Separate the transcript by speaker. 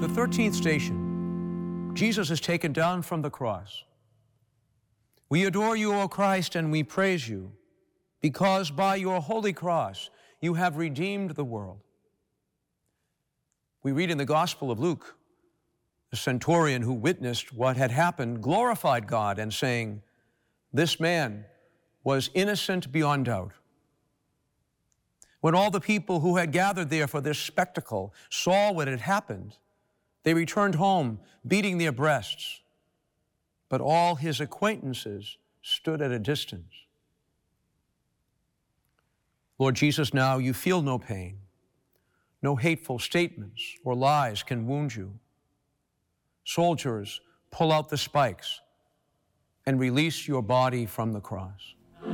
Speaker 1: the 13th station, Jesus is taken down from the cross. We adore you, O Christ, and we praise you, because by your holy cross you have redeemed the world. We read in the Gospel of Luke, the centurion who witnessed what had happened glorified God and saying, "This man was innocent beyond doubt." When all the people who had gathered there for this spectacle saw what had happened, they returned home, beating their breasts. But all his acquaintances stood at a distance. Lord Jesus, now you feel no pain. No hateful statements or lies can wound you. Soldiers pull out the spikes and release your body from the cross.